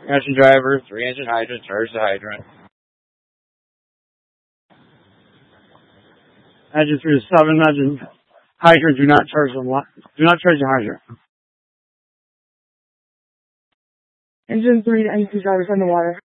Engine driver, 3 engine hydrant, charge the hydrant. Engine 3 to 7 engine hydrant, do not charge the hydrant. Engine 3 to engine 2 driver, send the water.